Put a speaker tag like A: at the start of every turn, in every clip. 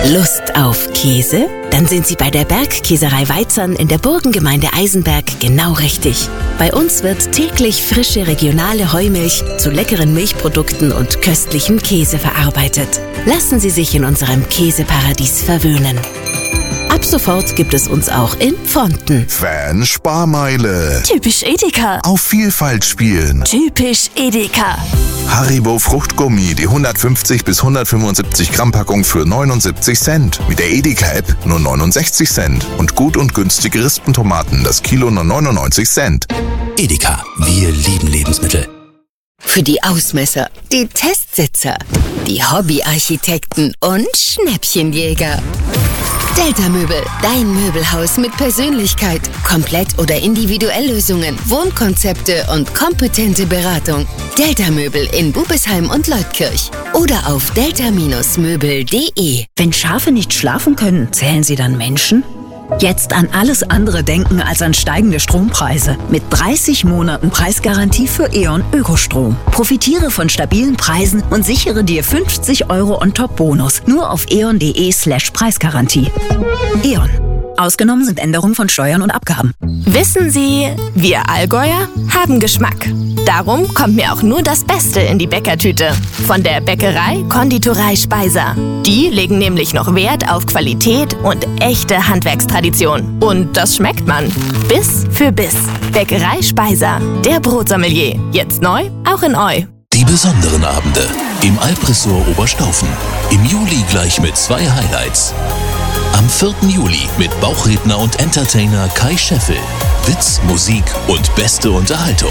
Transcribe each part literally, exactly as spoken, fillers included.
A: Lust auf Käse? Dann sind Sie bei der Bergkäserei Weitzern in der Burgengemeinde Eisenberg genau richtig. Bei uns wird täglich frische regionale Heumilch zu leckeren Milchprodukten und köstlichem Käse verarbeitet. Lassen Sie sich in unserem Käseparadies verwöhnen. Ab sofort gibt es uns auch in Pfonten.
B: Fan-Sparmeile.
C: Typisch Edeka.
B: Auf Vielfalt spielen.
C: Typisch Edeka.
B: Haribo Fruchtgummi, die hundertfünfzig bis hundertfünfundsiebzig Gramm Packung für neunundsiebzig Cent. Mit der Edeka-App nur neunundsechzig Cent. Und gut und günstige Rispentomaten, das Kilo nur neunundneunzig Cent.
D: Edeka, wir lieben Lebensmittel.
A: Für die Ausmesser, die Testsitzer, die Hobbyarchitekten und Schnäppchenjäger. Delta Möbel, dein Möbelhaus mit Persönlichkeit, Komplett- oder Individuelllösungen, Wohnkonzepte und kompetente Beratung. Delta Möbel in Bubesheim und Leutkirch oder auf delta Möbel punkt de.
E: Wenn Schafe nicht schlafen können, zählen sie dann Menschen? Jetzt an alles andere denken als an steigende Strompreise. Mit dreißig Monaten Preisgarantie für E.ON Ökostrom. Profitiere von stabilen Preisen und sichere dir fünfzig Euro On-Top-Bonus. Nur auf eon.de slash Preisgarantie. E.ON. Ausgenommen sind Änderungen von Steuern und Abgaben.
C: Wissen Sie, wir Allgäuer haben Geschmack. Darum kommt mir auch nur das Beste in die Bäckertüte. Von der Bäckerei Konditorei Speiser. Die legen nämlich noch Wert auf Qualität und echte Handwerkstradition. Und das schmeckt man. Biss für Biss. Bäckerei Speiser. Der Brotsommelier. Jetzt neu, auch in Eu.
D: Die besonderen Abende im Alpressort Oberstaufen. Im Juli gleich mit zwei Highlights. Am vierten Juli mit Bauchredner und Entertainer Kai Scheffel. Witz, Musik und beste Unterhaltung.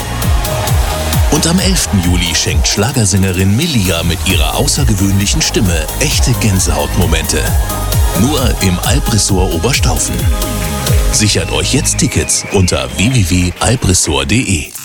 D: Und am elften Juli schenkt Schlagersängerin Melia mit ihrer außergewöhnlichen Stimme echte Gänsehautmomente. Nur im Alpressort Oberstaufen. Sichert euch jetzt Tickets unter w w w punkt alpressort punkt de.